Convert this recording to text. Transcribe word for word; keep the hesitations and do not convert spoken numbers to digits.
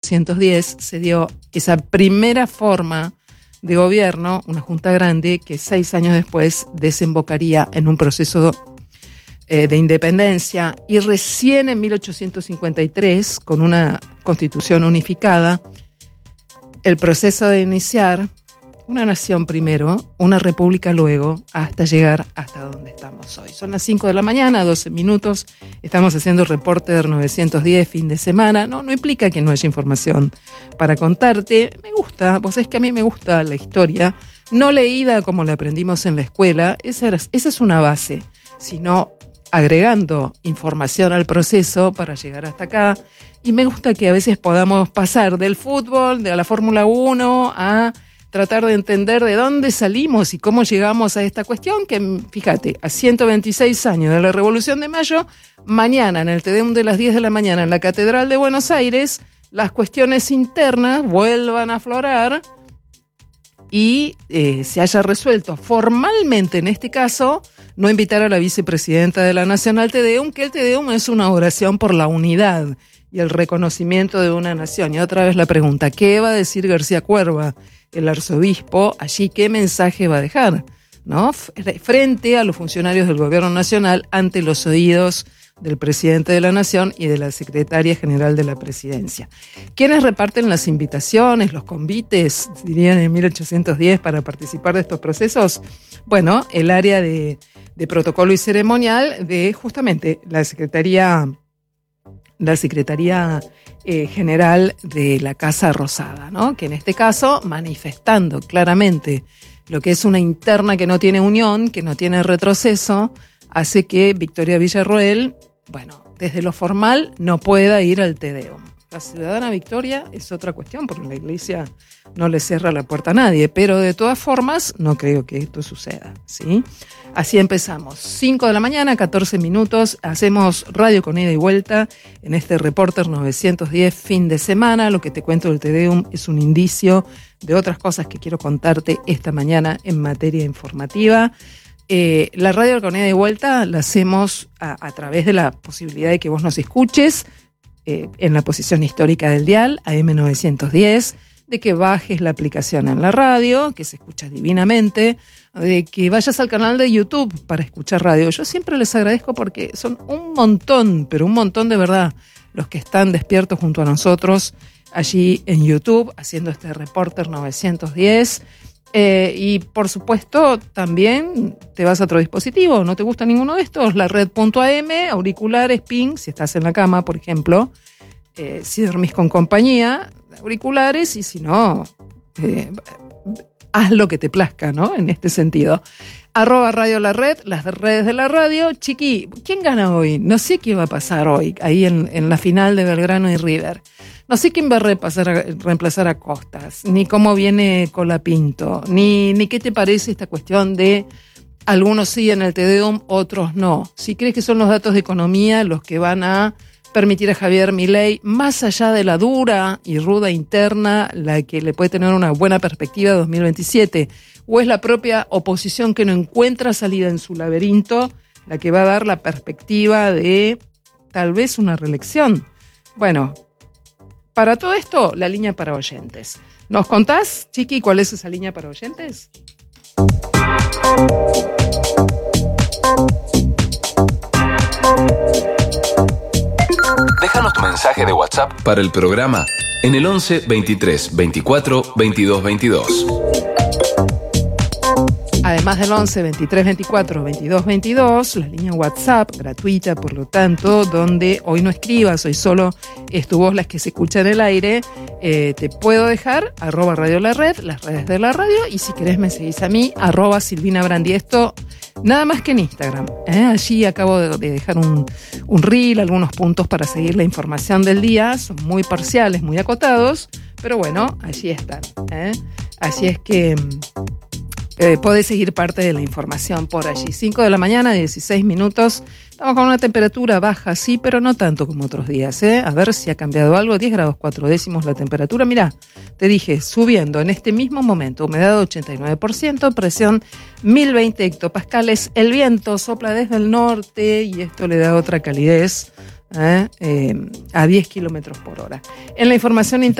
ochocientos diez se dio esa primera forma de gobierno, una junta grande que seis años después desembocaría en un proceso eh, de independencia, y recién en mil ochocientos cincuenta y tres, con una constitución unificada, el proceso de iniciar una nación primero, una república luego, hasta llegar hasta donde estamos hoy. Son las cinco de la mañana, doce minutos, estamos haciendo Reporter novecientos diez, fin de semana. No, no implica que no haya información para contarte. Me gusta, vos sabés que a mí me gusta la historia, no leída como la aprendimos en la escuela, esa, era, esa es una base, sino agregando información al proceso para llegar hasta acá. Y me gusta que a veces podamos pasar del fútbol, de la Fórmula uno, a tratar de entender de dónde salimos y cómo llegamos a esta cuestión que, fíjate, a ciento veintiséis años de la Revolución de Mayo, mañana en el Te Deum de las diez de la mañana en la Catedral de Buenos Aires, las cuestiones internas vuelvan a aflorar y eh, se haya resuelto formalmente, en este caso, no invitar a la vicepresidenta de la Nación al Te Deum, que el Te Deum es una oración por la unidad y el reconocimiento de una nación. Y otra vez la pregunta, ¿qué va a decir García Cuerva, el arzobispo, allí? ¿Qué mensaje va a dejar, ¿no? Frente a los funcionarios del gobierno nacional, ante los oídos del presidente de la Nación y de la secretaria general de la presidencia. ¿Quiénes reparten las invitaciones, los convites, dirían en mil ochocientos diez, para participar de estos procesos? Bueno, el área de, de protocolo y ceremonial de justamente la Secretaría la Secretaría eh, General de la Casa Rosada, ¿no? Que en este caso, manifestando claramente lo que es una interna que no tiene unión, que no tiene retroceso, hace que Victoria Villarroel, bueno, desde lo formal no pueda ir al Te Deum. La ciudadana Victoria es otra cuestión, porque la iglesia no le cierra la puerta a nadie, pero de todas formas no creo que esto suceda, ¿sí? Así empezamos. cinco de la mañana, catorce minutos, hacemos radio con ida y vuelta en este Reporter novecientos diez, fin de semana. Lo que te cuento del Te Deum es un indicio de otras cosas que quiero contarte esta mañana en materia informativa. Eh, la radio con ida y vuelta la hacemos a, a través de la posibilidad de que vos nos escuches eh, en la posición histórica del dial, A M novecientos diez, de que bajes la aplicación en la radio, que se escucha divinamente, de que vayas al canal de YouTube para escuchar radio. Yo siempre les agradezco porque son un montón, pero un montón de verdad, los que están despiertos junto a nosotros allí en YouTube, haciendo este Reporter novecientos diez. Eh, y por supuesto también te vas a otro dispositivo, no te gusta ninguno de estos, la red punto a eme, auriculares, ping, si estás en la cama, por ejemplo, eh, si dormís con compañía, auriculares, y si no, eh, haz lo que te plazca, ¿no? En este sentido. Arroba Radio La Red, las redes de la radio. Chiqui, ¿quién gana hoy? No sé qué va a pasar hoy, ahí en, en la final de Belgrano y River. No sé quién va a, repasar, a reemplazar a Costas, ni cómo viene Colapinto, ni, ni qué te parece esta cuestión de algunos sí en el Te Deum, otros no. Si crees que son los datos de economía los que van a permitir a Javier Milei, más allá de la dura y ruda interna, la que le puede tener una buena perspectiva de dos mil veintisiete, o es la propia oposición que no encuentra salida en su laberinto, la que va a dar la perspectiva de tal vez una reelección. Bueno, para todo esto, la línea para oyentes. ¿Nos contás, Chiqui, cuál es esa línea para oyentes? Déjanos tu mensaje de WhatsApp para el programa en el once, veintitrés, veinticuatro, veintidós, veintidós. Además del once, veintitrés, veinticuatro, veintidós, veintidós, la línea WhatsApp, gratuita, por lo tanto, donde hoy no escribas, hoy solo es tu voz la que se escucha en el aire, eh, te puedo dejar, arroba Radio La Red, las redes de la radio, y si querés me seguís a mí, arroba Silvina Brandi. Esto nada más que en Instagram, ¿eh? Allí acabo de, de dejar un, un reel, algunos puntos para seguir la información del día, son muy parciales, muy acotados, pero bueno, allí están, ¿eh? Así es que Eh, podés seguir parte de la información por allí. cinco de la mañana, dieciséis minutos. Estamos con una temperatura baja, sí, pero no tanto como otros días, ¿eh? A ver si ha cambiado algo. diez grados cuatro décimos la temperatura. Mirá, te dije, subiendo en este mismo momento. Humedad ochenta y nueve por ciento, presión mil veinte hectopascales. El viento sopla desde el norte y esto le da otra calidez, ¿eh? Eh, a diez kilómetros por hora. En la información